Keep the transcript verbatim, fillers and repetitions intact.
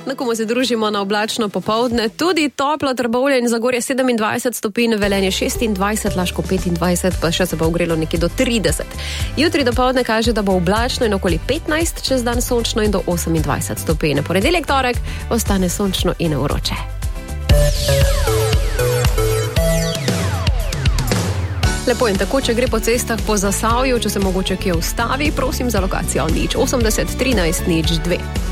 Na komu se družimo na oblačno popoldne, tudi toplo Trbovlje in Zagorje sedemindvajset stopinj, Velenje šestindvajset, Laško petindvajset, pa še se bo ogrelo nekje do trideset. Jutri dopoldne kaže, da bo oblačno in okoli petnajst, čez dan sončno in do osemindvajset stopinj. Ponedeljek, torek ostane sončno in vroče. Lepo in tako, če gre po cestah po Zasavju, če se mogoče kje ustavi, prosim za lokacijo nič osemdeset trinajst nič dve.